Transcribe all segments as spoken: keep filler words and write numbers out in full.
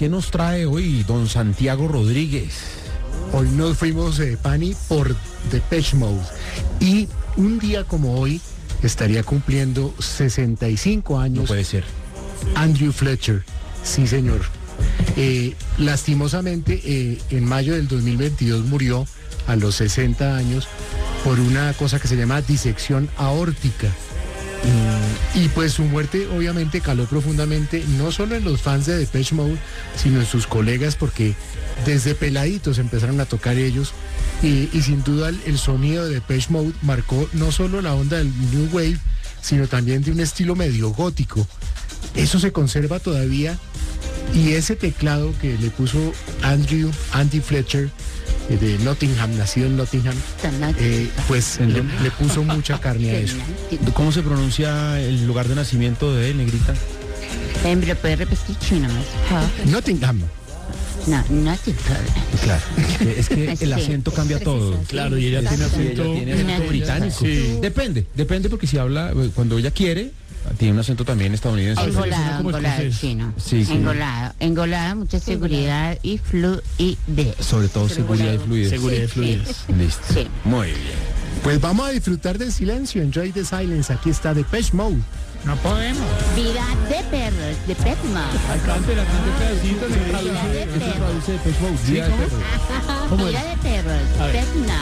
¿qué nos trae hoy don Santiago Rodríguez? Hoy nos fuimos, eh, Pani, por Depeche Mode. Y un día como hoy estaría cumpliendo sesenta y cinco años. No puede ser. Andrew Fletcher, sí señor. Eh, lastimosamente, eh, en mayo del dos mil veintidós murió a los sesenta años por una cosa que se llama disección aórtica. Mm, y pues su muerte obviamente caló profundamente, no solo en los fans de Depeche Mode, sino en sus colegas, porque desde peladitos empezaron a tocar ellos. Y, y sin duda el, el sonido de Depeche Mode marcó no solo la onda del New Wave, sino también de un estilo medio gótico. Eso se conserva todavía. Y ese teclado que le puso Andrew, Andy Fletcher, eh, de Nottingham, nacido en Nottingham, eh, pues le, le puso mucha carne a eso. ¿Cómo se pronuncia el lugar de nacimiento de él, negrita? ¿Me lo puede repetir chino más? Nottingham. No, Nottingham. Claro, es que, es que el acento cambia todo. Claro, y ella Es- tiene acento, ella tiene acento británico. Sí. Depende, depende porque si habla, cuando ella quiere, tiene un acento también estadounidense. Ah, Engolado, como engolado escocés. chino. Sí, sí. Engolado, engolado, mucha seguridad y fluidez. Sobre todo seguridad y fluidez. Seguridad y fluidez. Listo. Sí. Muy bien. Pues vamos a disfrutar del silencio. Enjoy the silence. Aquí está Depeche Mode. No podemos. Vida de perros, de Petma. Cante la cante pedacito, Vida negrita. de perros. de Depeche Mode. Sí, Vida de ¿cómo? perros. ¿Cómo Vida es? de perros, A ver. Petma.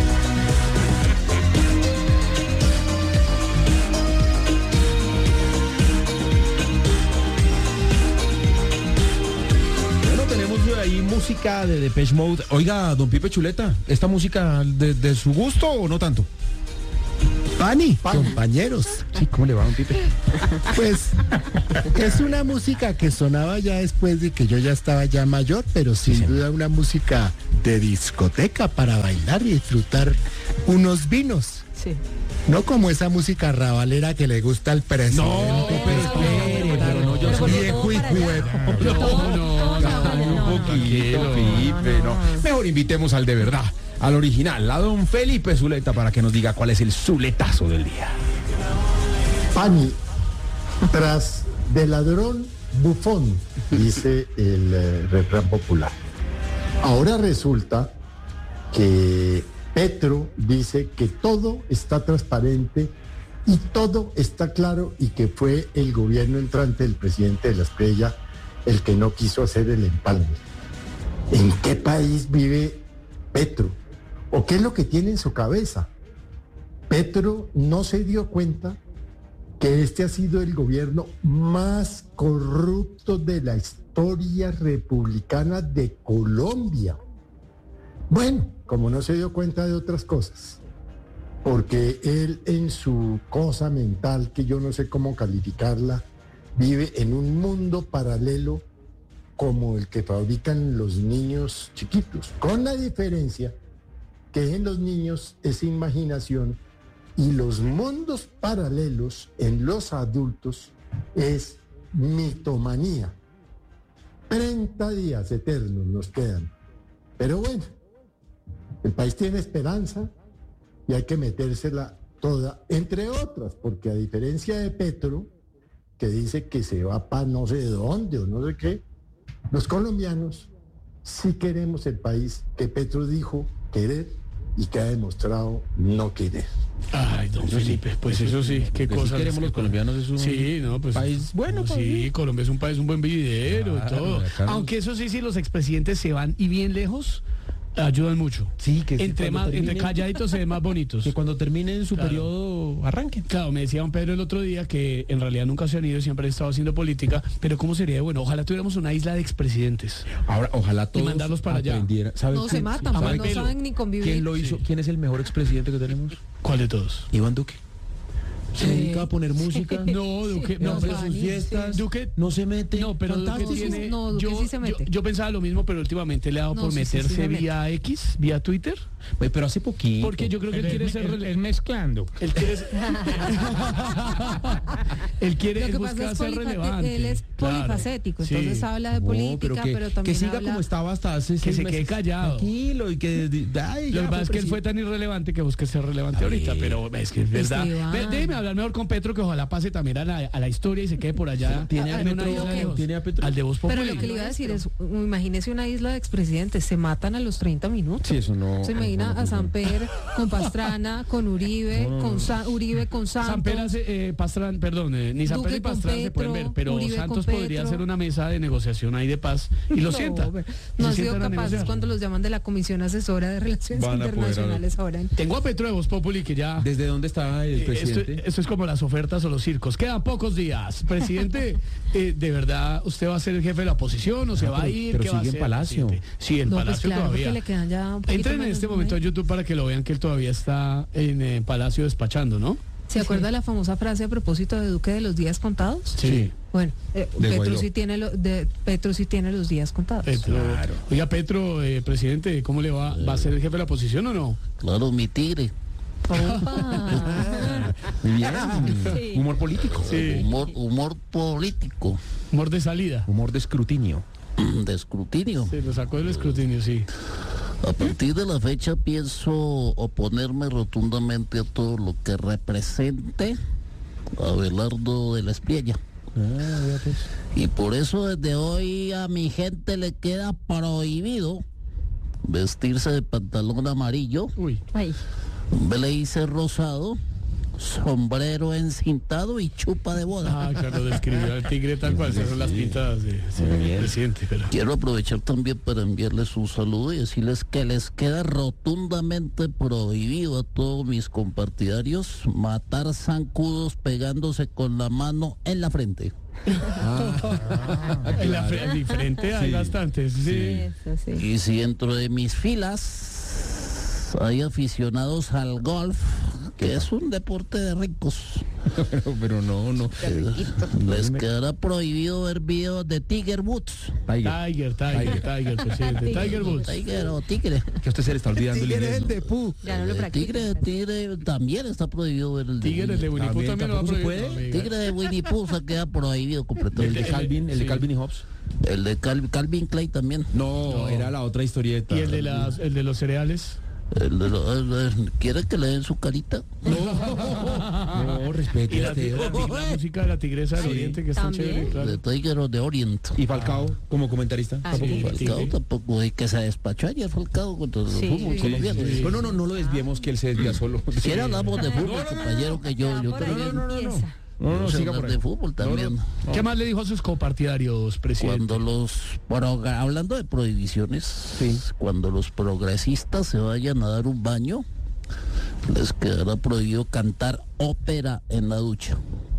Bueno, tenemos ahí música de Depeche Mode. Oiga, don Pipe Chuleta, ¿esta música de, de su gusto o no tanto? Pani, compañeros. Sí, ¿cómo le va, don Pipe? Pues es una música que sonaba ya después de que yo ya estaba ya mayor, pero sin señor. duda una música de discoteca para bailar y disfrutar unos vinos. Sí. No como esa música rabalera que le gusta al presidente. No, pero espere, pero no, yo soy viejo y juego. No, no, no. Ay, un poquito, Pipe, no. Mejor invitemos al de verdad, al original, a don Felipe Zuleta, para que nos diga cuál es el zuletazo del día. Pani, tras de ladrón, bufón, dice el eh, refrán popular. Ahora resulta que Petro dice que todo está transparente y todo está claro y que fue el gobierno entrante del presidente de la Estrella el que no quiso hacer el empalme. ¿En qué país vive Petro? ¿O qué es lo que tiene en su cabeza? Petro no se dio cuenta que este ha sido el gobierno más corrupto de la historia republicana de Colombia. Bueno, como no se dio cuenta de otras cosas, porque él en su cosa mental, que yo no sé cómo calificarla, vive en un mundo paralelo como el que fabrican los niños chiquitos, con la diferencia que en los niños es imaginación y los mundos paralelos en los adultos es mitomanía. treinta días eternos nos quedan. Pero bueno, el país tiene esperanza y hay que metérsela toda, entre otras, porque a diferencia de Petro, que dice que se va para no sé dónde o no sé qué, los colombianos sí queremos el país que Petro dijo querer y que ha demostrado no querer. Ay, don Felipe, pues eso sí, qué Lo que sí cosa. queremos los colombianos es un Sí, no, pues país bueno, pues, sí, Colombia es un país, un buen vividero Claro, y todo. acá- Aunque eso sí, si los expresidentes se van y bien lejos, ayudan mucho. Sí, que Entre cuando más, entre termine- calladitos se ven más bonitos. que cuando terminen su Claro. periodo arranquen. Claro, me decía don Pedro el otro día que en realidad nunca se han ido, siempre han estado haciendo política, pero ¿cómo sería? Bueno, ojalá tuviéramos una isla de expresidentes. Ahora, ojalá todos mandarlos para allá. aprendieran. ¿Sabe No se quién- matan, sabe pues, no quién- saben ni convivir. ¿Quién lo hizo? Sí. ¿Quién es el mejor expresidente que tenemos? ¿Cuál de todos? Iván Duque. Se Sí. dedica a poner música. No, Duque, No, no, hace pero sus sí. fiestas. Duque, No se mete. no, pero Duque Fantástico. tiene, No, Duque yo, sí se mete. yo, yo pensaba lo mismo, pero últimamente le ha dado No, por sí, sí, sí meterse se mete. vía X, vía Twitter, Oye, pero hace poquito. porque yo creo que él Pero quiere es, ser es- rele- es mezclando. él quiere él quiere Lo que buscar pasa es ser polifa- relevante. él es Claro. polifacético, Sí. entonces habla de No, política, pero pero, que, también que siga habla... como estaba hasta hace Que seis se quede meses. callado. Tranquilo y que... Ay, Lo ya que pasa es que él fue presidente. tan irrelevante que busca ser relevante A ahorita, ver. pero es que es verdad. Esteban. Ve- Déjeme hablar mejor con Petro, que ojalá pase también a la, a la historia y se quede por allá. ¿Tiene a en una Petro? isla lejos. ¿Tiene a Petro? Al de Voz Populi. Pero lo que le iba a decir es, imagínese una isla de expresidentes, se matan a los treinta minutos. Sí, eso no. Se imagina eso no a funciona. Samper con Pastrana, con Uribe, No, no, no. con Sa- Uribe con Santos. Samper hace, eh, Pastrán, perdón, eh, ni Samper Duque ni con Pastrán se pueden Petro, ver, pero Uribe Santos con podría Petro. hacer una mesa de negociación ahí de paz y lo No, sienta. pero Se No han sido sientan a capaces negociar. cuando los llaman de la Comisión Asesora de Relaciones Van a poder Internacionales ahora. en- Tengo a Petro de Voz Populi que ya... ¿Desde dónde está el Eh, Esto, presidente? esto es como las ofertas o los circos. Quedan pocos días. Presidente, eh, ¿de verdad usted va a ser el jefe de la oposición o se Ah, va a pero- ir? pero ¿Qué va a sigue en hacer, Palacio. presidente? Sí, en No, pues Palacio claro, todavía. porque le quedan ya un poquito Entren en menos este de un momento a mes. YouTube para que lo vean que él todavía está en eh, Palacio despachando, ¿no? ¿Se acuerda la famosa frase a propósito de Duque de los días contados? Sí. Bueno, eh, De Petro Guaidó. sí tiene lo- de, Petro sí tiene los días contados. Petro. Claro. Oiga, Petro, eh, presidente, ¿cómo le va? ¿Va a ser el jefe de la oposición o no? Claro, mi tigre. Opa. Muy bien. Sí. Humor político. Sí. Humor, humor político. Humor de salida. Humor de escrutinio. De escrutinio. Sí, lo sacó del escrutinio, sí. A partir de la fecha pienso oponerme rotundamente a todo lo que represente a Abelardo de la Espriella. Y por eso desde hoy a mi gente le queda prohibido vestirse de pantalón amarillo, Uy. Ay. blazer rosado, sombrero encintado y chupa de boda. Ah, claro, describió al tigre tal cual. Esas son las pintadas de sí, Muy bien. presidente. Pero... Quiero aprovechar también para enviarles un saludo y decirles que les queda rotundamente prohibido a todos mis compartidarios matar zancudos pegándose con la mano en la frente. En la fre- diferente hay Sí. bastantes. Sí. Eso sí. Y si dentro de mis filas hay aficionados al golf, que es un deporte de ricos, pero, pero no, no. les quedará prohibido ver videos de Tiger Woods. Tiger. Tiger, Tiger, Tiger, presidente. Tiger Woods. Tiger o Tigre. Que a usted se le está olvidando el inglés. ¿no? Ya no lo Eh, practica. tigre, tigre también está prohibido ver el de Tigre de Winnie Pooh También, también lo va a ¿tampoco se prohibir. puede? No, amiga. Tigre de Winnie Pooh se queda prohibido El completamente. de Calvin, el de Sí. Calvin y Hobbes. El de Cal- Calvin Clay también. No, No. era la otra historieta. Y el de, las, el de los cereales. El de lo- el de- ¿Quiere que le den su carita? No, respete Y la, usted. la- la música de la tigresa del Sí. oriente, que es tan También. chévere, claro. De Tiger o de Orient. ¿Y Falcao como comentarista? Ah, Tampoco. sí. Falcao Tigre. tampoco, y que se despachó ayer Falcao contra el Sí. fútbol Sí, colombiano. sí. Bueno, no, no lo desviemos que él se desvía solo. Si ahora hablamos de fútbol, compañero, que yo, yo Por ahí también empieza. No, no, sé siga hablar por ahí. de fútbol también. No, no. ¿Qué más le dijo a sus copartidarios, presidente? Cuando los proga- hablando de prohibiciones, Sí. cuando los progresistas se vayan a dar un baño, les quedará prohibido cantar ópera en la ducha.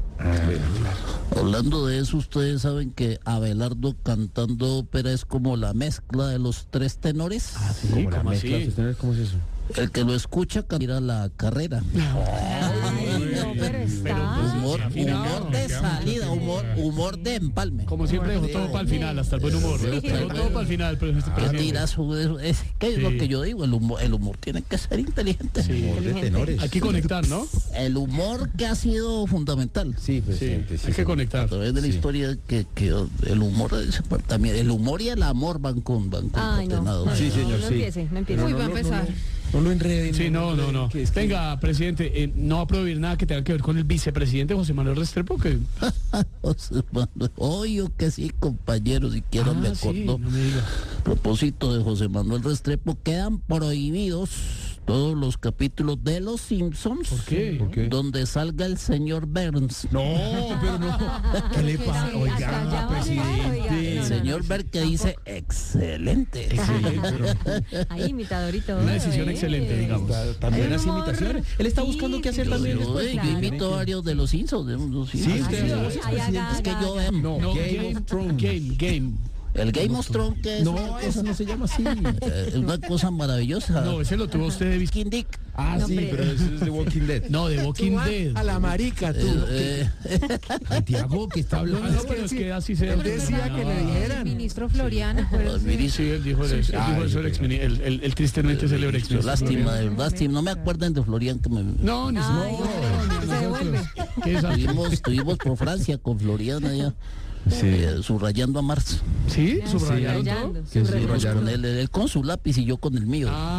Hablando de eso, ustedes saben que Abelardo cantando ópera es como la mezcla de los tres tenores. Sí, Como la ¿cómo mezcla, así? ¿usted ¿cómo es eso? El que lo escucha camina la carrera. Ay, no, pero está. Humor, afinado. humor de salida, humor, humor de empalme. Como siempre dejó todo para el final, hasta el buen humor. Sí. Dejó todo para el final, pero este Ah, presidente. tira su- es, ¿qué es Sí. lo que yo digo? El humor, el humor tiene que ser inteligente. Sí. Humor de tenores. Hay que conectar, ¿no? El humor que ha sido fundamental. Sí, Sí, presidente. sí, hay que sí. A conectar. través de la Sí. historia que, que el humor es- también el humor y el amor van con van Ay, no. concatenados. no, Sí, no, señor, no sí. empiece, no empiece. Pero Uy, no, va a no, empezar. No, no lo enreden. Sí, no, no, no. que es que- Venga, presidente, eh, no va a prohibir nada que tenga que ver con el vicepresidente José Manuel Restrepo, que... José Manuel, Obvio que sí, compañeros, si quiero me Ah, sí, acordó. no me diga. A propósito de José Manuel Restrepo, quedan prohibidos todos los capítulos de Los Simpsons. ¿Por qué? ¿Por qué? Donde salga el señor Burns. No, pero no. ¿Qué le que pasa? sí, hasta allá Oiga, va a presidente. llegar, oiga. El No, no, señor no, Burns que dice excelente. Ahí, imitador y todo. Una decisión ¿eh? excelente, digamos. También El las humor. imitaciones. Él está buscando Sí, qué hacer sí, también sí, Yo, después. eh, yo claro. imito varios de los Simpsons. de los Sí, Simpsons. usted sí, vos, ay, presidente, haga, Es que yo haga. veo No, No, Game Game, of Thrones. Game, Game. el Game of Thrones que es No, una, eso no se llama así. eh, es una cosa maravillosa. No, ese lo tuvo usted de Vis- King Dick. Ah, No, sí, hombre. pero eso es de Walking Dead. No, de Walking Dead. A la marica, tú. Eh, eh, Santiago, que está Ah, hablando. no, pero es que así se Él decía que le El dijeran. ministro Florian, acuérdese. Sí, él dijo, eso, él Ah, dijo yo eso, el, creo. exmini- el, el, el tristemente célebre exministro lástima, Florian. de- lástima. No me acuerden de Florian que me. No, ni Ay, siquiera. no, se devuelve. ¿Qué es así? Estuvimos, estuvimos por Francia con Florian allá. eh, subrayando a Marx. ¿Sí? Ya, ¿Subrayaron subrayando, todo? Que subrayando. Con él, él con su lápiz y yo con el mío. Ah,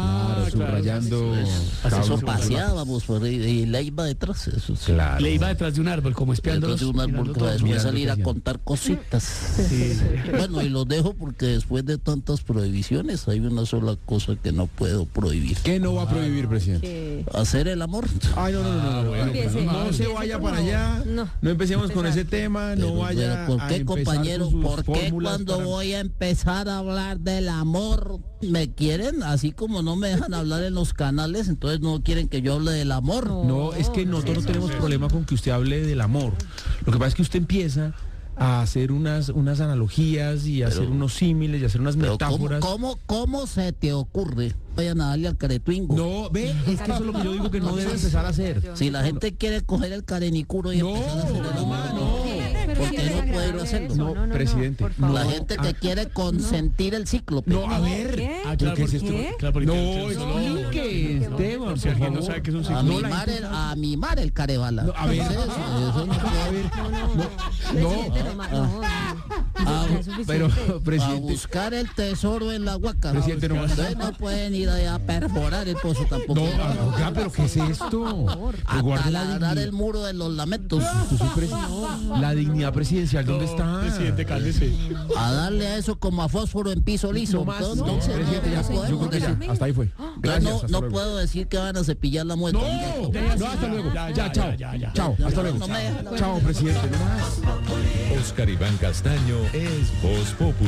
subrayando. Así cada eso uno por su lado. paseábamos por ahí, y le iba detrás, eso sí. Claro. Le iba detrás de un árbol, como espiando. Detrás de un árbol para después Mirando salir a hacia allá. contar cositas. Bueno, y los dejo porque después de tantas prohibiciones hay una sola cosa que no puedo prohibir. ¿Qué no va a prohibir, presidente? Que Hacer el amor. Ay, no, no, no, no, no, no, Empiece, no, no se empiece, vaya por para favor. allá, no, No. empecemos con Empezar. ese tema, no Pero, vaya pero, ¿por a qué, empezar compañero? con sus ¿Por qué fórmulas cuando para- voy a empezar a hablar del amor me quieren? Así como no me dejan hablar en los canales, entonces no quieren que yo hable del amor. No, es que nosotros no eso, tenemos eso. problema con que usted hable del amor. Lo que pasa es que usted empieza a hacer unas, unas analogías y a hacer unos símiles y a hacer unas Pero ¿cómo, metáforas. cómo, ¿cómo se te ocurre? Vayan a darle al caretuingo. No, ve, es que eso es lo que yo digo que no debe empezar a hacer. Si la gente quiere coger el carenicuro y No, empezar a hacer el no, amor, no. Pero ¿por sí qué es no puede ir a agradable hacerlo? eso. No, presidente. por favor. La gente que quiere consentir el ciclo. No, a ver. ¿Qué? Ah, claro, ¿Qué es porque- esto? claro, porque No, usted solo- explique, no, no, no, Esteban, Por si por alguien no favor. sabe que es un A ciclo. mimar el, a mimar el carebala. No, a ver. Eso, eso no A puede- ver, Presidente, no, ma- no, Ah, ya es suficiente. pero, a presidente, buscar el tesoro en la huaca. Presidente, no más. Ustedes no pueden ir allá a perforar el pozo tampoco. no, oiga, pero ¿qué es esto? A Guarde la taladrar dignidad. el muro de los lamentos. Yo soy presi- La dignidad presidencial, ¿dónde está? Presidente, cálmese. A darle a eso como a fósforo en piso liso. No más, no, Entonces, presidente, ya, no yo podemos creo que ya, decir- hasta ahí fue. Yo Gracias, no, hasta no luego. puedo decir que van a cepillar la mueca. No, no, hasta luego. Ya, Ya, ya, chao. ya, ya. Chao, hasta luego. No me dejan. Chao, presidente. No más. Oscar Iván Castaño es Voz Populi.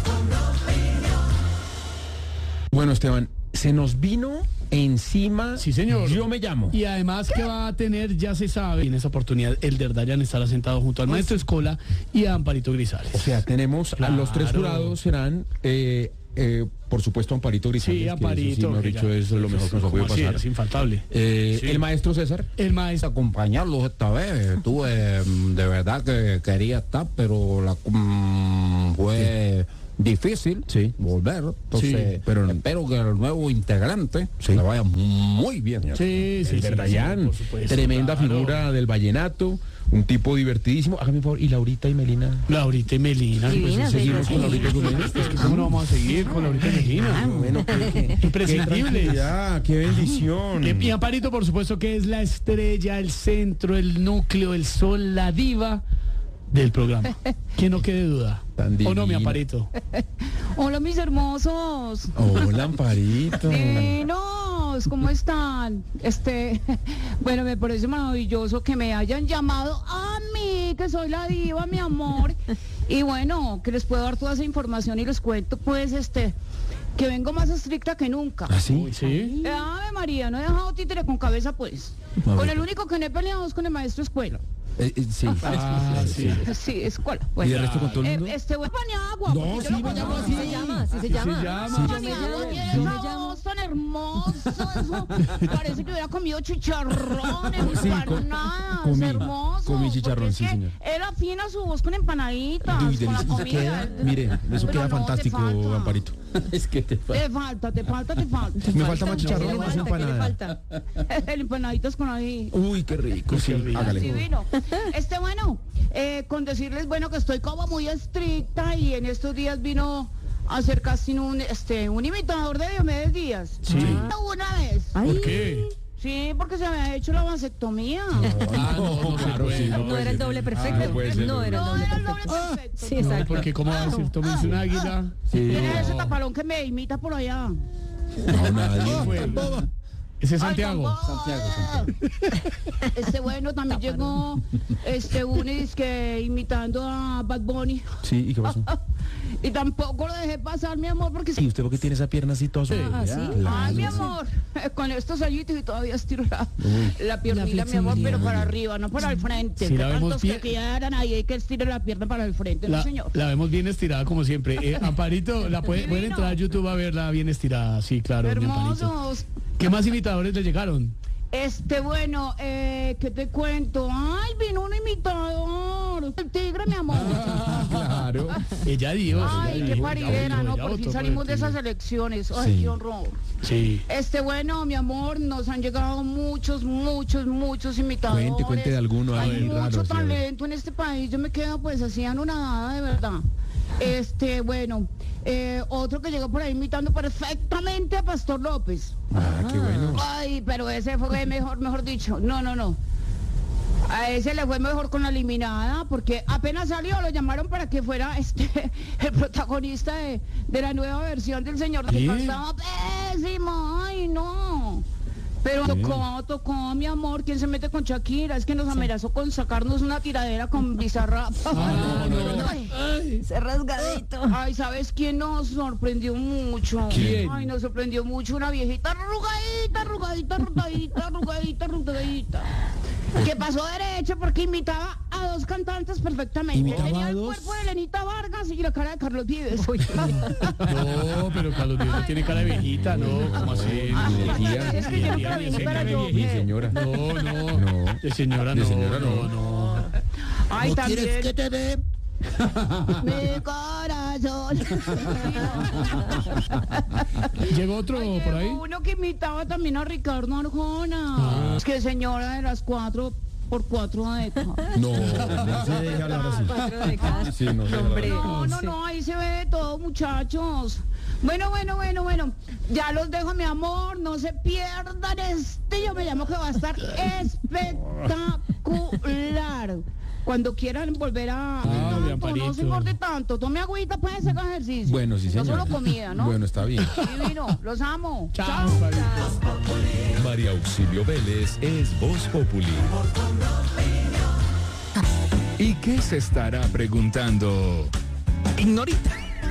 Bueno, Esteban, se nos vino encima. Sí, señor. Yo me llamo. Y además que va a tener, ya se sabe, en esa oportunidad, el Derdayan estará sentado junto al maestro Escola y a Amparito Grisales. O sea, tenemos a Claro. los tres jurados serán, eh, eh, por supuesto, Amparito Grisales. Sí, que Amparito. eso sí, mejor dicho, ya. es lo mejor que nos ¿Cómo puede así? pasar. Es infaltable. Eh, Sí. El maestro César. El maestro. acompañarlos esta vez. Tuve mm, de verdad que quería estar, pero la, mm, fue difícil Sí. volver. Entonces, Sí, pero- espero que el nuevo integrante Sí. le vaya muy bien. Sí, sí, El sí, Verdayán, sí, por supuesto, tremenda claro. figura del vallenato, un tipo divertidísimo. Hágame un favor, ¿y Laurita y Melina? Laurita y Melina. Divinas, pues, Seguimos Sí. con Laurita y con Melina. es que ¿cómo no vamos a seguir con Laurita y Melina? Bueno, qué, qué, Imprescindibles. qué tranquilidad, qué bendición. Que- Y Amparito, por supuesto, que es la estrella, el centro, el núcleo, el sol, la diva del programa. Que no quede duda. Tan ¿O no, mi divina. Amparito? Hola mis hermosos, Hola, Amparito. divinos, ¿cómo están? Este, bueno, me parece maravilloso que me hayan llamado a mí, que soy la diva, mi amor. Y bueno, que les puedo dar toda esa información y les cuento, pues, este, que vengo más estricta que nunca. ¿Ah, sí? Sí. Ave María, no he dejado títere con cabeza, pues. A Con ver. el único que no he peleado es con el maestro escuela. Eh, eh, sí. Ah, sí. Sí, escuela. ¿Y Bueno. de resto con todo el Eh, mundo? este buen Paniagua. No, porque yo sí, lo vaya, conozco. Sí se llama, sí se llama. se llama. Yo me Paniagua llamo, tiene yo me esa llamo. voz tan hermosa, eso. Parece que hubiera comido chicharrones, Sí, co- empanadas, comí, hermoso. comí chicharrón, porque sí, es que señor. él afina su voz con empanaditas, Uy, con la delicioso. comida. Queda, mire, eso Pero queda no, te fantástico, falta. Amparito. Es que te fa- Te falta, te falta, te falta. Me falta más chicharrón o ¿Qué le más falta? ¿Qué le empanada. falta? El empanaditas con ahí. Uy, qué rico, sí, rico. hágale. Divino. Este, bueno, eh, con decirles, bueno, que estoy como muy estricta y en estos días vino a hacer casting un, este, un imitador de Diomedes Díaz. Sí. Una vez. Ay, ¿Por qué? Sí, porque se me ha hecho la vasectomía. Ah, no, no, claro, sí, no No puede era el ser. doble Ah, perfecto. no puede ser. No era el No doble era el doble perfecto. perfecto. Sí, No, exacto. porque ¿cómo va a decir? Tómense un águila. Sí. ¿Quién es ese tapalón que me imita por allá? No, nadie. Bueno. Ese es Ay, Santiago. tampoco. Este bueno también llegó este Unis que imitando a Bad Bunny. Sí, ¿y qué pasó? Y tampoco lo dejé pasar, mi amor, porque ¿Y usted por qué tiene esa pierna así toda suave? Ah, ¿sí? Ay, mi amor, con estos añitos y todavía estiro la, la piernita, La mi amor, pero flexibilidad. para arriba, no para el frente. Sí, que la vemos tantos bien. que quieran ahí, hay que estirar la pierna para el frente, La, no señor. la vemos bien estirada como siempre. Eh, Amparito, la puede, pueden Divino. entrar a YouTube a verla bien estirada. Sí, claro, mi Amparito. Hermosos. ¿Qué más imitadores le llegaron? Este, bueno, eh, ¿qué te cuento? Ay, vino un imitador. El tigre, mi amor. Claro. Ella dijo. Ay, ella qué dijo, paridera, ella ¿no? votó, Por ella fin votó salimos por de el esas tigre. elecciones. Ay, Sí. qué horror. Sí. Este, bueno, mi amor, nos han llegado muchos, muchos, muchos imitadores. Cuente, cuente de alguno ahí Hay raro, mucho sí, a ver. talento en este país. Yo me quedo pues así anonadada, de verdad. Este, bueno, eh, otro que llegó por ahí imitando perfectamente a Pastor López. Ah, qué bueno. Ay, pero ese fue mejor, mejor dicho. No, no, no. A ese le fue mejor con la eliminada, porque apenas salió, lo llamaron para que fuera este el protagonista de, de la nueva versión del Señor de ¿Qué? Estaba pésimo, ay no. Pero tocó, tocó, mi amor, ¿quién se mete con Shakira? Es que nos amenazó con sacarnos una tiradera con Bizarrap. Ah, no. Ay, ese rasgadito. Ay, ¿sabes quién nos sorprendió mucho? ¿Quién? Ay, nos sorprendió mucho una viejita arrugadita, arrugadita, arrugadita, arrugadita, arrugadita. Que pasó derecho porque imitaba a dos cantantes perfectamente. ¿Imitaba Tenía a el dos? cuerpo de Lenita Vargas y la cara de Carlos Vives. No, pero Carlos Vives no tiene cara de viejita, no, ¿cómo así? Ah, Tía, es que yo nunca vi ese para cara de yo. viejita. señora. No, no, No. de señora De no, señora no, no. no. Ay, ¿No también. quieres que te dé? Mi corazón. ¿Llegó otro Ay, por ahí? llegó uno que imitaba también a Ricardo Arjona. Es que señora de las cuatro por cuatro décadas. No, no se deje hablar así. Cuatro décadas. Sí, no se deje hablar así. No, no, no, ahí se ve de todo, muchachos. Bueno, bueno, bueno, bueno. Ya los dejo, mi amor. No se pierdan este. Yo me llamo que va a estar espectacular. Cuando quieran volver a... Ah, tanto, mi no Amparito. se engorde tanto. Tome agüita, puede hacer ejercicio. Bueno, sí, señor. No solo comida, ¿no? Bueno, está bien. Divino. Los amo. Chao. María Auxilio Vélez es Voz Populi. ¿Y qué se estará preguntando Ignorita?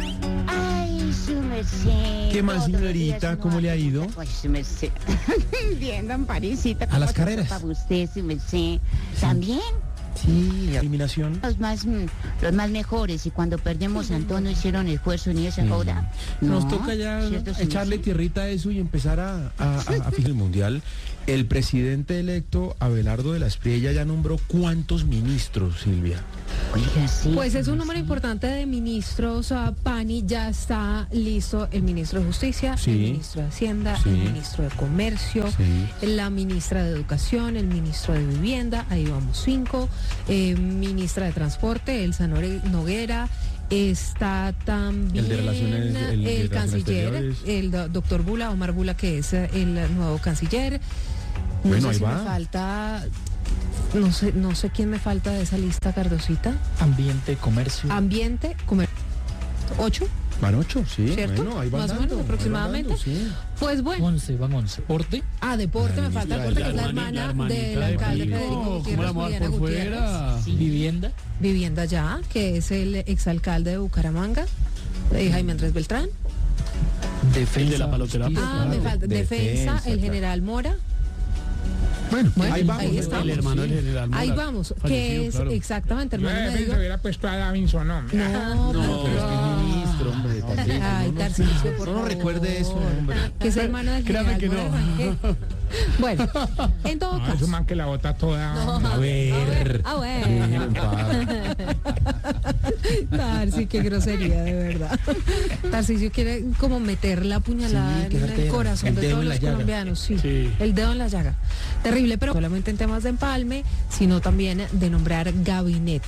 Ay, su merced. ¿Qué más, Todos los señorita? días uno ¿Cómo le ha hace ido? cosas. Ay, su merced. Bien, don Parisita. ¿A las ¿cómo carreras? está para usted, su merced? ¿También? Sí, eliminación. Los más, mm, los más mejores. Y cuando perdemos a Antón no hicieron esfuerzo ni esa joda. Nos No, toca ya ¿cierto, su echarle merced? tierrita a eso y empezar a, a, a- a fijar el mundial. El presidente electo, Abelardo de la Espriella, ya nombró cuántos ministros, Silvia. Oiga, sí. Pues es un número importante de ministros. uh, Pani, ya está listo el ministro de Justicia, Sí. el ministro de Hacienda, Sí. el ministro de Comercio, Sí. la ministra de Educación, el ministro de Vivienda, ahí vamos cinco, eh, ministra de Transporte, Elsa Nore- Noguera. Está también El de Relaciones- el de el Relaciones canciller, Exteriores. el do- doctor Bula, Omar Bula, que es eh, el nuevo canciller. No Bueno, sé ahí si va. me falta, no sé, no sé quién me falta de esa lista, Cardosita. Ambiente, comercio. Ambiente, comercio. ¿Ocho? Van ocho, sí. ¿Cierto? Bueno, ahí van Más o dando, menos, ahí van aproximadamente. dando, sí. Pues bueno. once, van once. Porte. Ah, deporte, me falta deporte, que es la hermana del alcalde Federico ¿Cómo Gutiérrez, la mueve Juliana por Gutiérrez. fuera? Vivienda. Vivienda ya, que es el exalcalde de Bucaramanga, eh, Jaime Andrés Beltrán. Defensa. El de la paloterapia. justicia. Ah, me falta Defensa, defensa, el claro. general Mora. Bueno, Bueno, ahí vamos. ahí ¿no? estamos. El hermano del general Mora. Ahí vamos, que Fallecido, es claro. exactamente hermano Yo medio. hubiera puesto a Davinson, no. No, No, pero es que es ministro, hombre. también. Ay, No, no, Tarcisio, por no favor. recuerde eso, hombre. Que es hermano del Créame general que Mora no. Rangel. Bueno, en todo No, es un caso. man que la bota toda. No. A ver. Ah, Déjenlo en bueno. paz. Tarsi, qué grosería, de verdad. Tarcisio quiere como meter la puñalada Sí, qué en el artera. corazón El de dedo todos en la los llaga. colombianos, sí. Sí. El dedo en la llaga. Terrible, pero solamente en temas de empalme, sino también de nombrar gabinete.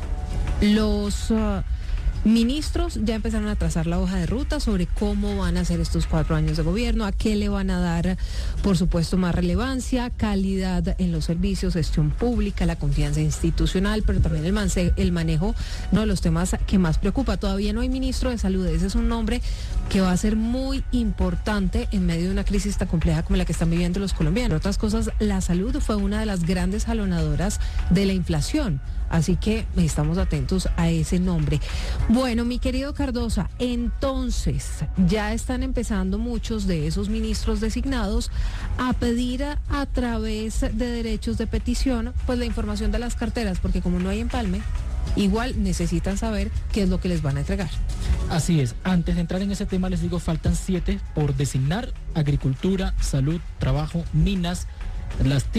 Los uh, ministros ya empezaron a trazar la hoja de ruta sobre cómo van a ser estos cuatro años de gobierno, a qué le van a dar, por supuesto, más relevancia, calidad en los servicios, gestión pública, la confianza institucional, pero también el, manse- el manejo, uno de los temas que más preocupa. Todavía no hay ministro de salud, ese es un nombre que va a ser muy importante en medio de una crisis tan compleja como la que están viviendo los colombianos. Entre otras cosas, la salud fue una de las grandes jalonadoras de la inflación. Así que estamos atentos a ese nombre. Bueno, mi querido Cardosa, entonces ya están empezando muchos de esos ministros designados a pedir a, a través de derechos de petición, pues la información de las carteras, porque como no hay empalme, igual necesitan saber qué es lo que les van a entregar. Así es. Antes de entrar en ese tema, les digo, faltan siete por designar: agricultura, salud, trabajo, minas, las T I C,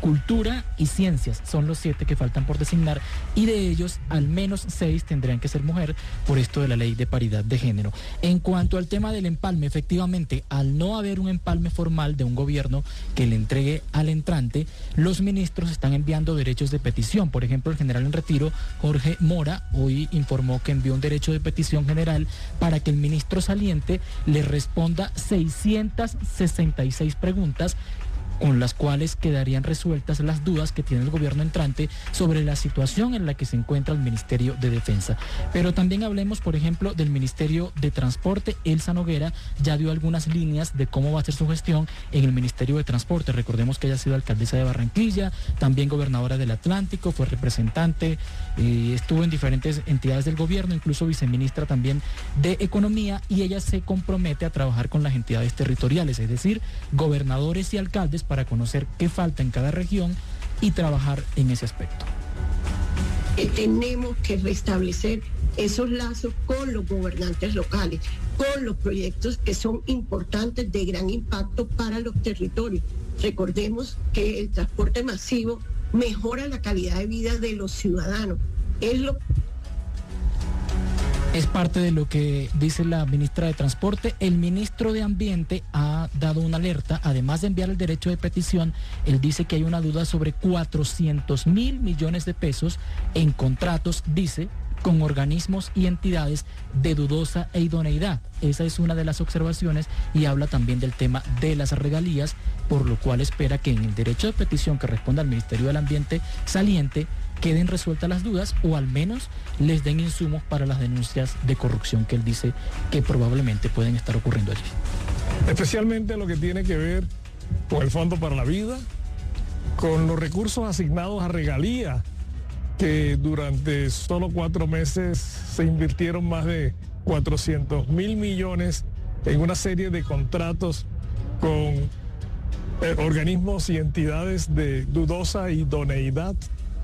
cultura y ciencias son los siete que faltan por designar, y de ellos al menos seis tendrían que ser mujer por esto de la ley de paridad de género. En cuanto al tema del empalme, efectivamente, al no haber un empalme formal de un gobierno que le entregue al entrante, los ministros están enviando derechos de petición. Por ejemplo, el general en retiro, Jorge Mora, hoy informó que envió un derecho de petición general para que el ministro saliente le responda seiscientas sesenta y seis preguntas, con las cuales quedarían resueltas las dudas que tiene el gobierno entrante sobre la situación en la que se encuentra el Ministerio de Defensa. Pero también hablemos, por ejemplo, del Ministerio de Transporte. Elsa Noguera ya dio algunas líneas de cómo va a ser su gestión en el Ministerio de Transporte. Recordemos que ella ha sido alcaldesa de Barranquilla, también gobernadora del Atlántico, fue representante, eh, estuvo en diferentes entidades del gobierno, incluso viceministra también de Economía, y ella se compromete a trabajar con las entidades territoriales, es decir, gobernadores y alcaldes, para conocer qué falta en cada región y trabajar en ese aspecto. Eh, tenemos que restablecer esos lazos con los gobernantes locales, con los proyectos que son importantes, de gran impacto para los territorios. Recordemos que el transporte masivo mejora la calidad de vida de los ciudadanos. Es lo Es parte de lo que dice la ministra de Transporte. El ministro de Ambiente ha dado una alerta. Además de enviar el derecho de petición, él dice que hay una duda sobre cuatrocientos mil millones de pesos en contratos, dice, con organismos y entidades de dudosa e idoneidad. Esa es una de las observaciones, y habla también del tema de las regalías, por lo cual espera que en el derecho de petición que responda al Ministerio del Ambiente saliente queden resueltas las dudas, o al menos les den insumos para las denuncias de corrupción que él dice que probablemente pueden estar ocurriendo allí. Especialmente lo que tiene que ver con el Fondo para la Vida, con los recursos asignados a regalía, que durante solo cuatro meses se invirtieron más de cuatrocientos mil millones en una serie de contratos con eh, organismos y entidades de dudosa idoneidad.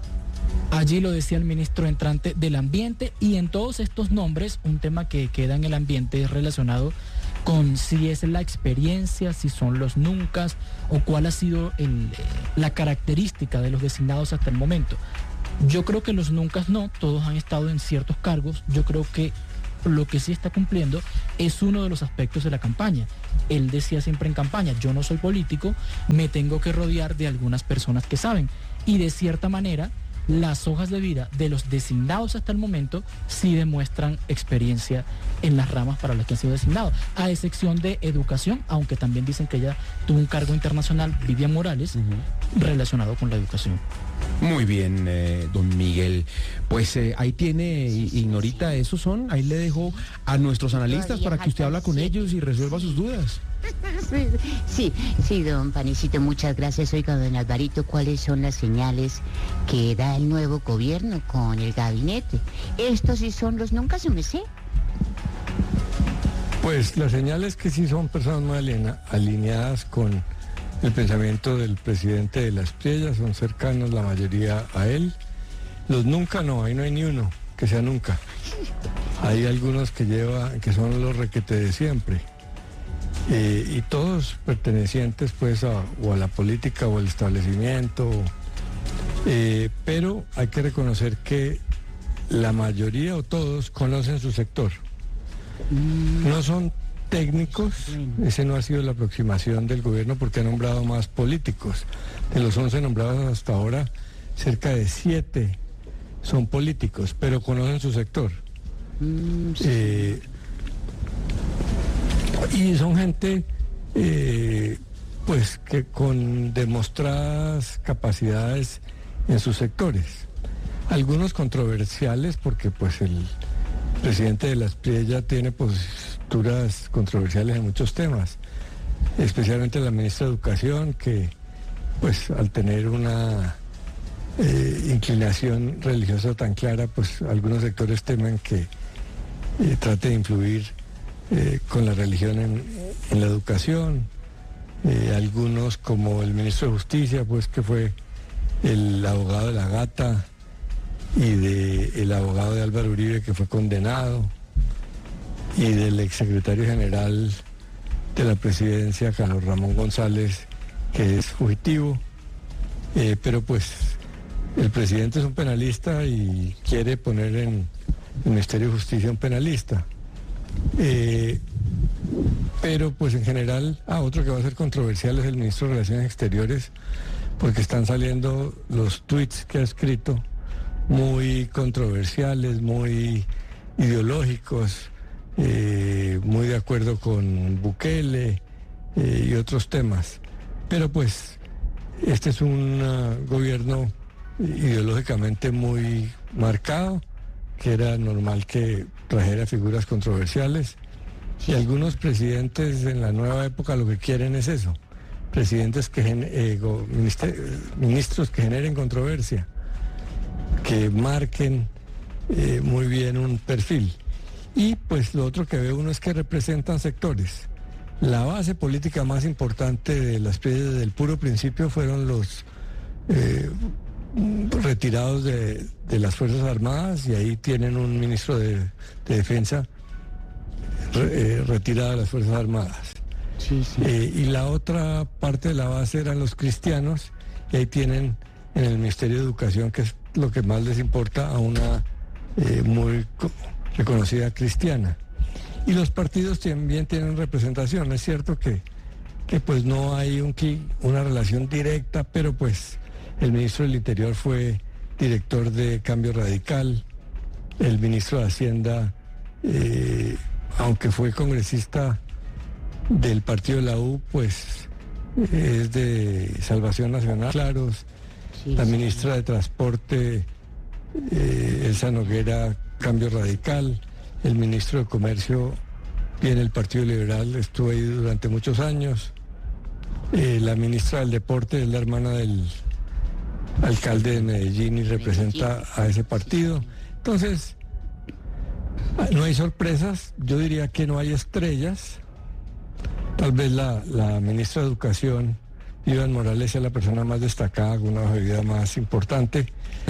Allí lo decía el ministro entrante del Ambiente, y en todos estos nombres, un tema que queda en el ambiente es relacionado con si es la experiencia, si son los nunca, o cuál ha sido el, la característica de los designados hasta el momento. Yo creo que los nunca no, todos han estado en ciertos cargos. Yo creo que lo que sí está cumpliendo es uno de los aspectos de la campaña. Él decía siempre en campaña: yo no soy político, me tengo que rodear de algunas personas que saben. Y de cierta manera, las hojas de vida de los designados hasta el momento sí demuestran experiencia en las ramas para las que han sido designados, a excepción de educación, aunque también dicen que ella tuvo un cargo internacional, Vivian Morales, uh-huh, relacionado con la educación. Muy bien, eh, don Miguel. Pues eh, ahí tiene, Ignorita, esos son, ahí le dejo a nuestros analistas para que usted habla con ellos y resuelva sus dudas. Sí, sí, don Panicito, muchas gracias. Oiga, don Alvarito, ¿cuáles son las señales que da el nuevo gobierno con el gabinete? Estos sí son los nunca, se me sé. Pues las señales que sí son personas muy alena, alineadas con el pensamiento del presidente de las Priellas, son cercanos la mayoría a él. Los nunca no, ahí no hay ni uno que sea nunca. Hay algunos que lleva, que son los requete de siempre. Eh, y todos pertenecientes pues a, o a la política o al establecimiento, eh, pero hay que reconocer que la mayoría o todos conocen su sector. No son técnicos, ese no ha sido la aproximación del gobierno, porque ha nombrado más políticos. De los once nombrados hasta ahora, cerca de siete son políticos, pero conocen su sector. Eh, Y son gente, eh, pues, que con demostradas capacidades en sus sectores. Algunos controversiales, porque pues el presidente de las Priellas tiene posturas controversiales en muchos temas, especialmente la ministra de Educación, que pues al tener una eh, inclinación religiosa tan clara, pues algunos sectores temen que eh, trate de influir Eh, con la religión en, en la educación. Eh, algunos, como el ministro de Justicia, pues que fue el abogado de la Gata, y de el abogado de Álvaro Uribe, que fue condenado, y del exsecretario general de la presidencia, Carlos Ramón González, que es fugitivo. Eh, pero pues el presidente es un penalista y quiere poner en el Ministerio de Justicia un penalista. Eh, pero pues en general, ah, otro que va a ser controversial es el ministro de Relaciones Exteriores, porque están saliendo los tweets que ha escrito muy controversiales, muy ideológicos, eh, muy de acuerdo con Bukele eh, y otros temas. Pero pues este es un uh, gobierno ideológicamente muy marcado, que era normal que trajera figuras controversiales. Y algunos presidentes en la nueva época lo que quieren es eso, presidentes que eh, ministros que generen controversia, que marquen eh, muy bien un perfil. Y pues lo otro que ve uno es que representan sectores. La base política más importante de las P R I desde el puro principio fueron los eh, retirados de, de las Fuerzas Armadas, y ahí tienen un ministro de, de Defensa re, eh, retirado de las Fuerzas Armadas. Sí, sí. Eh, y la otra parte de la base eran los cristianos, y ahí tienen en el Ministerio de Educación, que es lo que más les importa, a una eh, muy reconocida cristiana. Y los partidos también tienen representación. Es cierto que, que pues no hay un, una relación directa, pero pues el ministro del Interior fue director de Cambio Radical, el ministro de Hacienda, eh, aunque fue congresista del partido de la U, pues es de Salvación Nacional, Claros. Sí, la ministra sí. de Transporte, eh, Elsa Noguera, Cambio Radical. El ministro de Comercio viene el Partido Liberal, estuvo ahí durante muchos años. Eh, la ministra del Deporte es la hermana del alcalde de Medellín y representa a ese partido. Entonces, no hay sorpresas, yo diría que no hay estrellas. Tal vez la, la ministra de Educación, Iván Morales, sea la persona más destacada, con una hoja de vida más importante.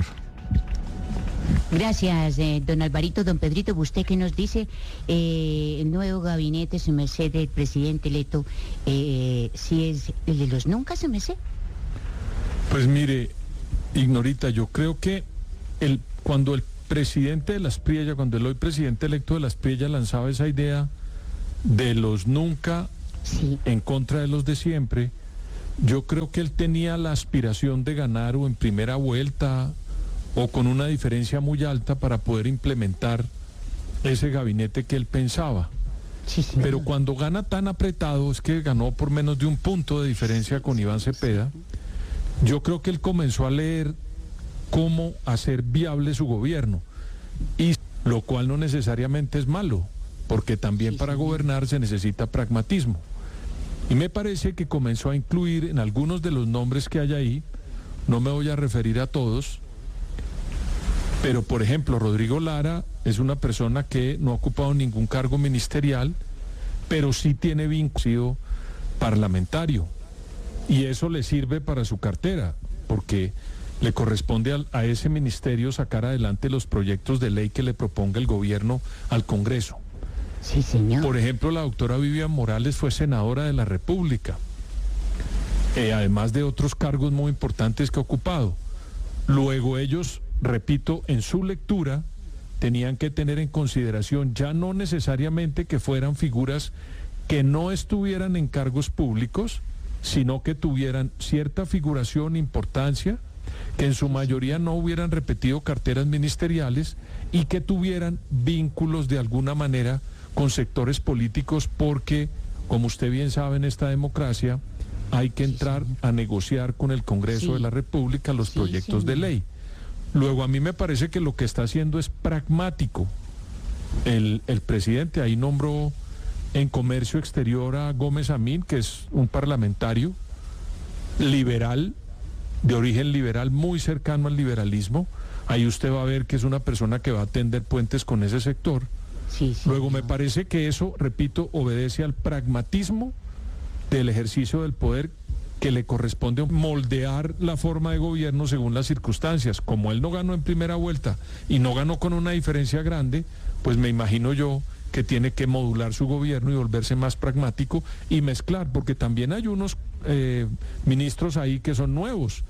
Gracias, eh, don Alvarito. Don Pedrito, ¿usted qué nos dice? Eh, el nuevo gabinete, su merced, del presidente electo, eh, si es el de los nunca, su merced. Pues mire, Ignorita, yo creo que el, cuando el presidente de las Priella, cuando el hoy presidente electo de las Priella lanzaba esa idea de los nunca sí. en contra de los de siempre, yo creo que él tenía la aspiración de ganar o en primera vuelta o con una diferencia muy alta para poder implementar ese gabinete que él pensaba. Sí, sí. Pero cuando gana tan apretado, es que ganó por menos de un punto de diferencia con Iván Cepeda, yo creo que él comenzó a leer cómo hacer viable su gobierno, y lo cual no necesariamente es malo, porque también sí, para sí. gobernar se necesita pragmatismo. Y me parece que comenzó a incluir en algunos de los nombres que hay ahí, no me voy a referir a todos, pero por ejemplo Rodrigo Lara es una persona que no ha ocupado ningún cargo ministerial, pero sí tiene vínculo parlamentario, y eso le sirve para su cartera, porque le corresponde a, a ese ministerio sacar adelante los proyectos de ley que le proponga el gobierno al Congreso. Sí, señor. Por ejemplo, la doctora Vivian Morales fue senadora de la República, eh, además de otros cargos muy importantes que ha ocupado. Luego ellos, repito, en su lectura tenían que tener en consideración ya no necesariamente que fueran figuras que no estuvieran en cargos públicos, sino que tuvieran cierta figuración, importancia, que en su mayoría no hubieran repetido carteras ministeriales y que tuvieran vínculos de alguna manera con sectores políticos, porque, como usted bien sabe, en esta democracia hay que entrar a negociar con el Congreso sí. de la República los sí, proyectos sí. de ley. Luego, a mí me parece que lo que está haciendo es pragmático. El, el presidente ahí nombró en Comercio Exterior a Gómez Amín, que es un parlamentario liberal, de origen liberal, muy cercano al liberalismo. Ahí usted va a ver que es una persona que va a tender puentes con ese sector. Sí, sí, Luego no. me parece que eso, repito, obedece al pragmatismo del ejercicio del poder, que le corresponde moldear la forma de gobierno según las circunstancias. Como él no ganó en primera vuelta y no ganó con una diferencia grande, pues me imagino yo que tiene que modular su gobierno y volverse más pragmático y mezclar, porque también hay unos eh, ministros ahí que son nuevos.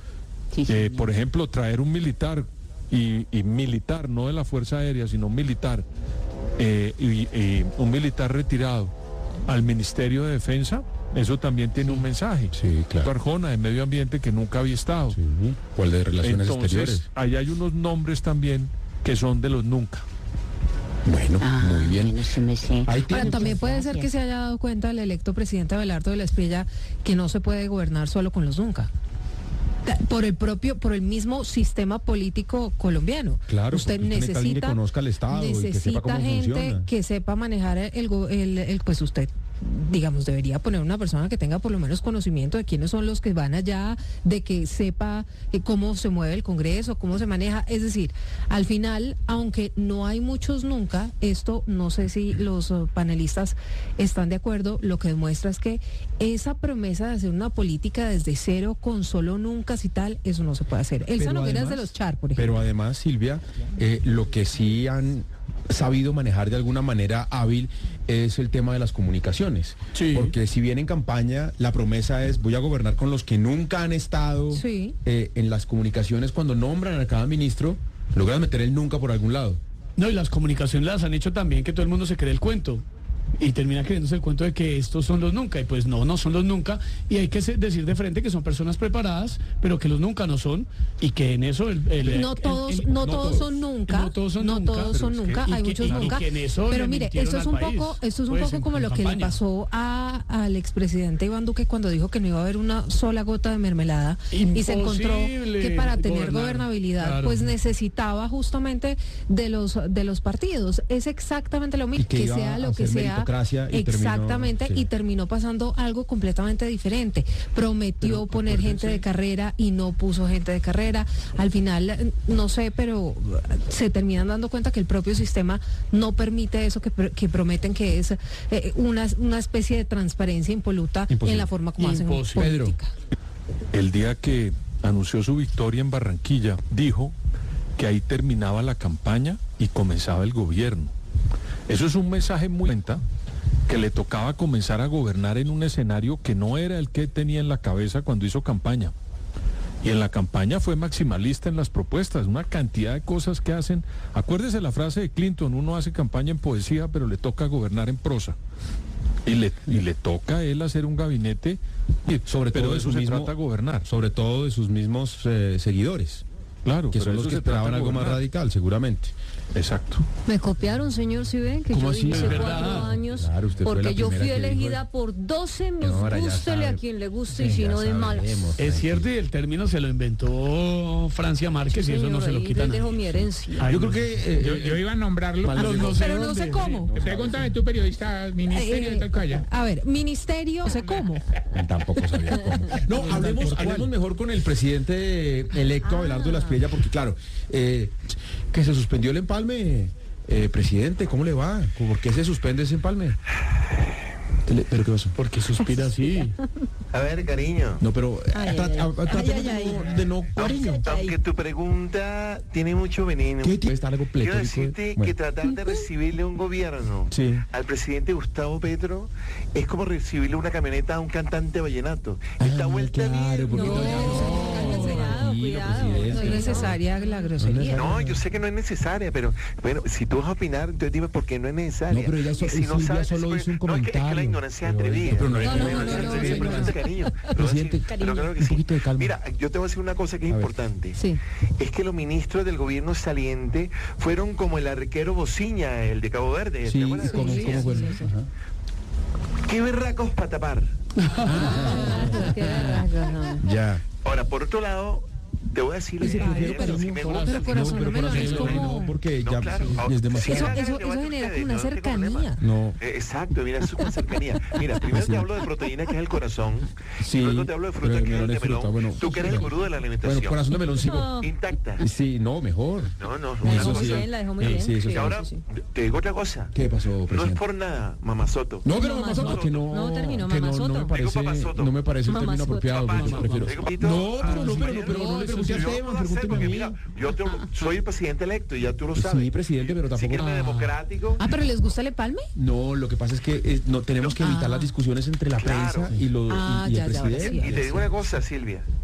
Sí, sí, Eh, sí. por ejemplo, traer un militar, y, y militar, no de la Fuerza Aérea, sino militar, eh, y, y un militar retirado al Ministerio de Defensa, eso también tiene un mensaje. Sí, claro. Arjona, de Medio Ambiente, que nunca había estado. Sí. ¿O el de Relaciones Entonces, Exteriores? ahí hay unos nombres también que son de los nunca. Bueno, Ah, muy bien. bueno, sí me sé. Ahí Ahora, tiene. también puede ser que se haya dado cuenta el electo presidente Abelardo de la Espriella que no se puede gobernar solo con los nunca. Por el propio, por el mismo sistema político colombiano. Claro, usted porque usted necesita alguien que necesita, conozca el Estado y que sepa necesita cómo gente funciona. que sepa manejar el, go- el, el- pues usted, digamos, debería poner una persona que tenga por lo menos conocimiento de quiénes son los que van allá, de que sepa eh, cómo se mueve el Congreso, cómo se maneja. Es decir, al final, aunque no hay muchos nunca, esto no sé si los uh, panelistas están de acuerdo, lo que demuestra es que esa promesa de hacer una política desde cero con solo nunca y tal, eso no se puede hacer. El Pero Noguera es de además- los Char, por ejemplo. Pero además, Silvia, eh, lo que sí han sabido manejar de alguna manera hábil es el tema de las comunicaciones. Sí. Porque si bien en campaña la promesa es voy a gobernar con los que nunca han estado Sí. eh, en las comunicaciones, cuando nombran a cada ministro, logran meter el nunca por algún lado. No, y las comunicaciones las han hecho también que todo el mundo se cree el cuento. Y termina creyéndose el cuento de que estos son los nunca. Y pues no, no son los nunca. Y hay que se- decir de frente que son personas preparadas, pero que los nunca no son. Y que en eso el... el- No el- todos, el- no todos son nunca, No todos son no nunca. todos son pero es que- nunca, y hay que- muchos y- y nunca. que en eso Pero le mire, mintieron esto es al un país, poco, esto es un pues, poco en- como en lo que le campaña. pasó a, al expresidente Iván Duque cuando dijo que no iba a haber una sola gota de mermelada y se encontró Imposible que para tener gobernar, gobernabilidad, claro. pues necesitaba justamente de los de los partidos. Es exactamente lo Y mismo, que que, iba sea a lo que hacer sea. meritocracia y terminó- Exactamente, sí. y terminó pasando algo completamente diferente. Prometió Pero poner gente de carrera y no puso gente de carrera. Al final, eh, no sé, pero eh, se terminan dando cuenta que el propio sistema no permite eso que, pr- que prometen, que es eh, una, una especie de transparencia impoluta Imposible. en la forma como Imposible. hacen política. El día que anunció su victoria en Barranquilla, dijo que ahí terminaba la campaña y comenzaba el gobierno. Eso es un mensaje muy lenta, que le tocaba comenzar a gobernar en un escenario que no era el que tenía en la cabeza cuando hizo campaña. Y en la campaña fue maximalista en las propuestas, una cantidad de cosas que hacen. Acuérdese la frase de Clinton, uno hace campaña en poesía, pero le toca gobernar en prosa. Y le, y le toca a él hacer un gabinete, y Sobre pero todo de de eso su se mismo- trata gobernar. Sobre todo de sus mismos eh, seguidores. Claro, que pero son los eso que se trata esperaban de algo más gobernar. radical, seguramente. Exacto. Me copiaron, señor, si ven que ¿Cómo yo así? dije Es cuatro verdad. años, Claro, usted fue porque la yo primera fui que dijo elegida eso. por doce, nos No, ahora ya gústele sabe. a quien le guste Sí, y si ya no de malas. sabemos. Es cierto, y el término se lo inventó Francia Márquez Sí, y eso no señor, se lo ahí quita les nadie. dejo mi herencia. Ay, Yo no. creo que... eh, Yo, eh, yo iba a nombrarlo. Pero pero no sé Pero no sé dónde, cómo. sí. Pregúntame tú, periodista, ministerio Eh, de tal cosa. a ver, ministerio, no sé cómo. Tampoco sabía cómo. No, hablemos, hablemos mejor con el presidente electo, Abelardo de la Espriella, porque claro, eh, que se suspendió el empalme, eh, presidente, ¿cómo le va? ¿Por qué se suspende ese empalme? Le- ¿Pero qué pasó? Porque suspira así. A ver, cariño. No, pero eh, Ay, tra- ay, ay. a- a- tratemos Ay, ay, de no- de no cariño. Aunque tu pregunta tiene mucho veneno. ¿Qué tiene? Está algo Quiero pletórico. decirte Bueno. que tratar de recibirle un gobierno Sí. al presidente Gustavo Petro es como recibirle una camioneta a un cantante vallenato. Esta vuelta claro, porque No es necesaria la grosería. No, yo sé que no es necesaria, pero bueno, si tú vas a opinar, entonces dime por qué no es necesaria. No, pero ella so- Y si no Silvia sabes, solo pues, hizo un no, es que- es que la comentario. ignorancia es Pero- atrevida. pero no, La no, no, ignorancia no, es no, atrevida, señor. pero es cariño. Lo voy a Presidente, decir, pero claro que un sí. poquito de calma. Mira, yo te voy a decir una cosa que es A ver. importante. Sí. Es que los ministros del gobierno saliente fueron como el arquero Bociña, el de Cabo Verde. ¿te Sí, acuerdas de ¿cómo, Bociña? cómo fueron? Ajá. ¿Qué berracos para tapar? Qué berraco, no. Ya. Ahora, por otro lado, te voy a decir Ese esto, prefiero si cariño, me corazón. gusta, No, si pero me gusta, corazón, si me no, gusta. porque No, ya claro. es demasiado. Eso, eso, eso genera como una cercanía. No. Eh, Exacto, mira, es una cercanía. Mira, primero te hablo de proteína, que es el corazón. Sí, Luego te hablo de fruta, pero que es el melón de es fruta, melón. bueno. Tú que eres el gurú de la alimentación. Bueno, corazón de melón sí. No. Intacta. Sí, no, mejor. No, no, La una dejó cosa. muy bien, la dejó muy Eh, bien. sí, eso Y sí. ahora, te digo otra cosa. ¿Qué pasó, No es presidente? por nada, mamazoto. No, pero Mamazoto. Mamazoto, que no, No terminó, que no, no me Mamazoto. parece, Digo papazoto. no me parece un término Mamazoto. apropiado. Yo Papazo. prefiero. Digo, Pito, No, pero no, pero no, pero no no, le pregunte a yo Esteban, no lo sé, pregúnteme a porque mí. mira, yo te- soy el presidente electo y ya tú lo sabes. Sí, presidente, pero Si tampoco. quieres democrático. Ah, pero ¿les gusta el empalme? No, lo que pasa es que eh, no tenemos que evitar Ah. las discusiones entre la Claro. prensa y, lo, Ah, y, y ya, el ya, ahora presidente. sí. Y te digo una cosa, Silvia.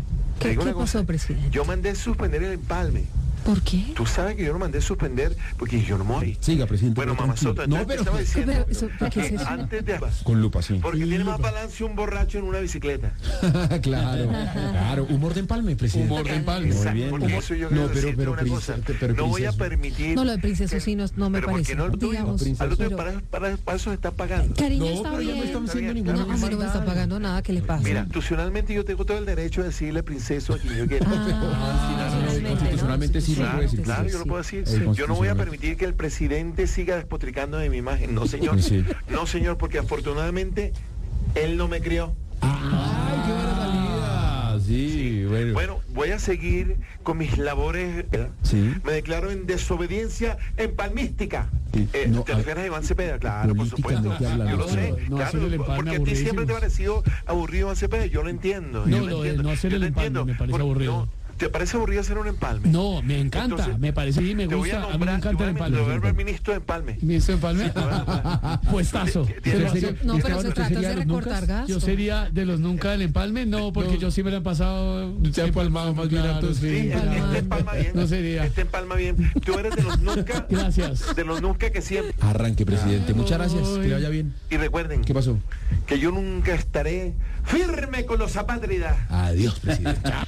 Te ¿Qué, digo qué una pasó, cosa, presidente? yo mandé suspender el empalme. ¿Por qué? Tú sabes que yo lo mandé suspender porque yo no me voy. Siga, presidente. Bueno, pero mamazota, tranquilo. entonces No, te pero estaba diciendo Pero eso, ¿por qué que es eso? antes de... con lupa, sí. Porque tiene más balance un borracho en una bicicleta. Claro, claro. Humor de empalme, presidente. Humor de empalme. Muy Exacto, bien. porque eso yo No, quiero pero, decirte pero, una princesa, cosa. pero, No voy a princeso. permitir... No, lo de princeso que- sí no, no me pero porque parece. no lo tuyo. Digamos, Al otro pero- para, para, para eso se está pagando. Cariño, No, está pero ya no bien. estamos haciendo Está bien, ninguna No, a mí no me está maldad. pagando nada, ¿qué le pasa? Mira, institucionalmente yo tengo todo el derecho de decirle princeso a quien yo quiera. Ah, Constitucionalmente sí lo Claro, puede decir. claro, sí, yo lo sí. puedo decir. Eh, Yo no voy a constitucional. permitir que el presidente siga despotricando de mi imagen. No, señor. Sí. No, señor, porque afortunadamente él no me crió. ¡Ay, qué buena salida! Sí, bueno. Bueno, voy a seguir con mis labores. ¿verdad? Sí. Me declaro en desobediencia empalmística. Sí. Eh, No, ¿Te a- refieres a Iván Cepeda? Claro, por supuesto. políticamente hablando. Yo lo sé. No, no claro, hacer el empalme porque a ti aburridísimo. siempre te ha parecido aburrido Iván Cepeda. Yo lo entiendo. No, yo lo de entiendo. no hacer Yo el lo empalme entiendo. me parece Por- aburrido. no, ¿te parece aburrido hacer un empalme? No, me encanta, Entonces, me parece y me te voy a gusta. A mí me nombrar, encanta te el voy a- te voy a empalme. nombrar ministro de empalme. ¿Ministro de empalme? Puestazo. Tiene- Se lo tiene- hace- No, pero Esteban, se ¿usted trata sería de de los recortar nunca? gasto. Yo sería de los nunca del empalme, no, porque No. yo sí me lo he pasado. Se ha empalmado más bien claro, hartos. sí. Sí, este Empalmado. empalma bien. No sería. Este empalma bien. Tú eres de los nunca. Gracias. De los nunca que siempre. Arranque, presidente. Muchas gracias. Que le vaya bien. Y recuerden ¿Qué pasó? que yo nunca estaré firme con los apátridas. Adiós, presidente. Chao.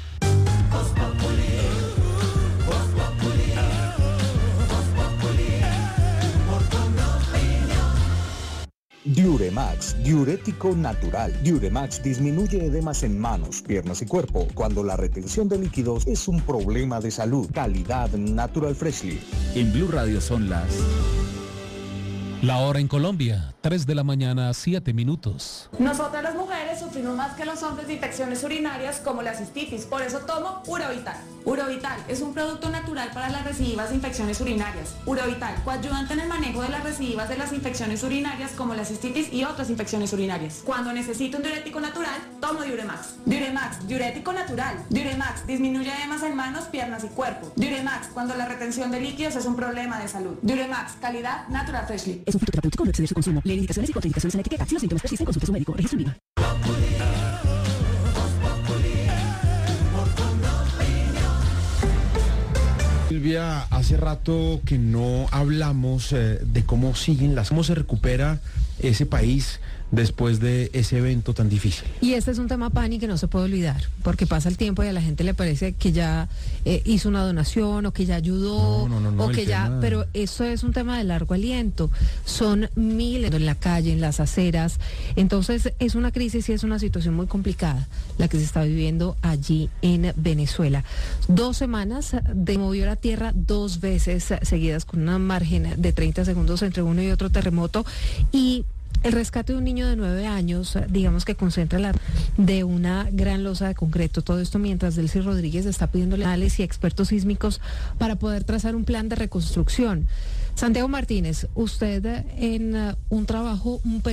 Diuremax, diurético natural. Diuremax disminuye edemas en manos, piernas y cuerpo cuando la retención de líquidos es un problema de salud. Calidad Natural Freshly. En Blue Radio son las... La hora en Colombia, tres de la mañana, siete minutos. Nosotras las mujeres sufrimos más que los hombres de infecciones urinarias como la cistitis, por eso tomo Urovital. Urovital es un producto natural para las recidivas de infecciones urinarias. Urovital, coadyuvante en el manejo de las recidivas de las infecciones urinarias como la cistitis y otras infecciones urinarias. Cuando necesito un diurético natural, tomo Diuremax. Diuremax, diurético natural. Diuremax, disminuye edemas en manos, piernas y cuerpo. Diuremax, cuando la retención de líquidos es un problema de salud. Diuremax, calidad Natural Freshly. Es un fruto terapéutico, no exceder su consumo. Lee indicaciones y contraindicaciones en la etiqueta. Si los síntomas persisten, consulte a su médico. Registro en Viva. Silvia, hace rato que no hablamos eh, de cómo siguen las, cómo se recupera ese país después de ese evento tan difícil. Y este es un tema, Pani, que no se puede olvidar, porque pasa el tiempo y a la gente le parece que ya eh, hizo una donación o que ya ayudó, No, no, no, no, o el que ya, tema- pero eso es un tema de largo aliento. Son miles en la calle, en las aceras. Entonces es una crisis y es una situación muy complicada la que se está viviendo allí en Venezuela. Dos semanas de movió la tierra dos veces seguidas con una margen de treinta segundos entre uno y otro terremoto, y el rescate de un niño de nueve años, digamos que concentra la de una gran losa de concreto. Todo esto mientras Delcy Rodríguez está pidiéndole anales y expertos sísmicos para poder trazar un plan de reconstrucción. Santiago Martínez, usted en uh, un trabajo, un